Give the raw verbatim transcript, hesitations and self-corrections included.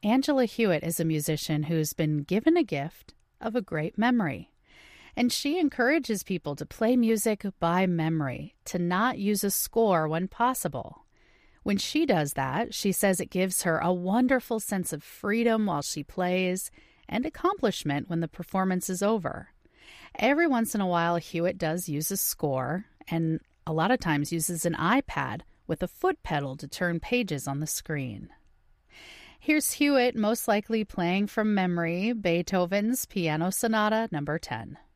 Angela Hewitt is a musician who's been given a gift of a great memory. And she encourages people to play music by memory, to not use a score when possible. When she does that, she says it gives her a wonderful sense of freedom while she plays and accomplishment when the performance is over. Every once in a while, Hewitt does use a score, and a lot of times uses an iPad with a foot pedal to turn pages on the screen. Here's Hewitt most likely playing from memory Beethoven's Piano Sonata number ten.